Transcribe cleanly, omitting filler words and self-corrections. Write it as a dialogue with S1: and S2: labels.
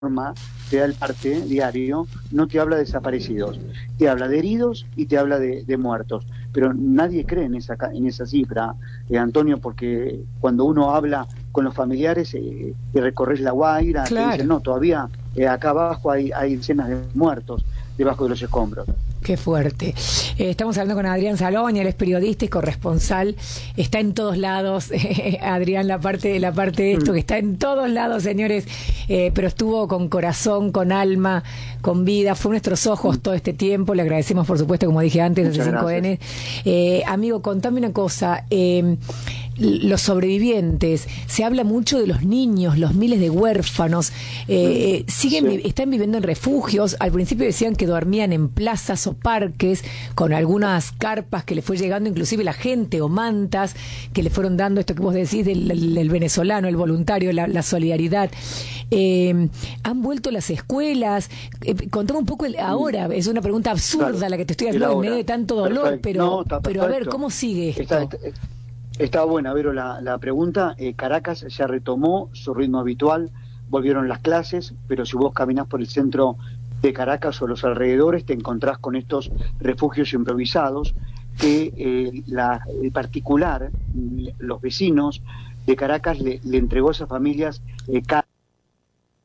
S1: te da el parte diario, no te habla de desaparecidos, te habla de heridos y te habla de muertos. Pero nadie cree en esa cifra, Antonio, porque cuando uno habla con los familiares y recorres La Guaira, te dicen,
S2: Claro.
S1: no, todavía acá abajo hay decenas de muertos debajo de los escombros.
S2: Qué fuerte. Estamos hablando con Adrián Salóña, él es periodista y corresponsal. Está en todos lados, Adrián, la parte de esto, que está en todos lados, señores, pero estuvo con corazón, con alma, con vida, fue nuestros ojos todo este tiempo. Le agradecemos, por supuesto, como dije antes,
S1: Muchas
S2: desde
S1: gracias.
S2: 5N. Amigo, contame una cosa. Los sobrevivientes, se habla mucho de los niños, los miles de huérfanos,
S1: Sí.
S2: están viviendo en refugios. Al principio decían que dormían en plazas o parques con algunas carpas que le fue llegando inclusive la gente, o mantas que le fueron dando, esto que vos decís del venezolano, el voluntario, la solidaridad. Han vuelto las escuelas. Contame un poco ahora, es una pregunta
S1: Claro,
S2: absurda la que te estoy
S1: el
S2: haciendo en medio
S1: ahora.
S2: de tanto dolor,
S1: Perfecto. No, está
S2: pero a ver,
S1: perfecto.
S2: ¿cómo sigue
S1: Está,
S2: esto?
S1: está buena, Vero, la pregunta. Caracas ya retomó su ritmo habitual, volvieron las clases, pero si vos caminás por el centro de Caracas o los alrededores, te encontrás con estos refugios improvisados que el particular, los vecinos de Caracas le entregó a esas familias